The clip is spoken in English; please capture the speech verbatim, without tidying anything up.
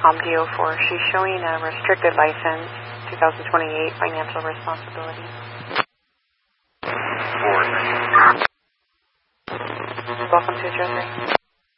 Tom D O four. She's showing a restricted license, twenty twenty-eight, financial responsibility. Four. Welcome to Joe three.